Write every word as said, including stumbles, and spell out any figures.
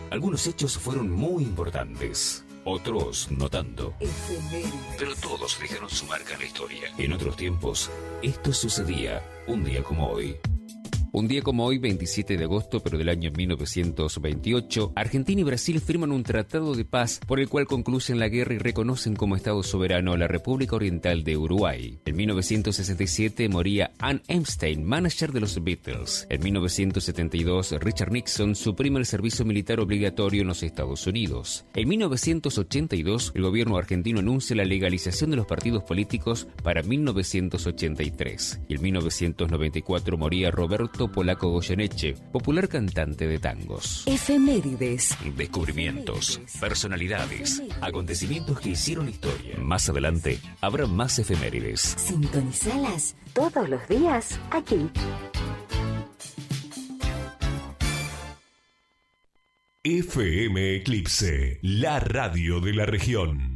Algunos hechos fueron muy importantes, otros no tanto. Pero todos dejaron su marca en la historia. En otros tiempos, esto sucedía un día como hoy. Un día como hoy, veintisiete de agosto, pero del año mil novecientos veintiocho, Argentina y Brasil firman un tratado de paz por el cual concluyen la guerra y reconocen como Estado soberano a la República Oriental de Uruguay. En mil novecientos sesenta y siete moría Ann Epstein, manager de los Beatles. En mil novecientos setenta y dos, Richard Nixon suprime el servicio militar obligatorio en los Estados Unidos. En mil novecientos ochenta y dos, el gobierno argentino anuncia la legalización de los partidos políticos para mil novecientos ochenta y tres. Y en mil novecientos noventa y cuatro moría Roberto Polaco Goyeneche, popular cantante de tangos. Efemérides. Descubrimientos, personalidades, acontecimientos que hicieron historia. Más adelante habrá más efemérides. Sintonizalas todos los días aquí. F M Eclipse, la radio de la región.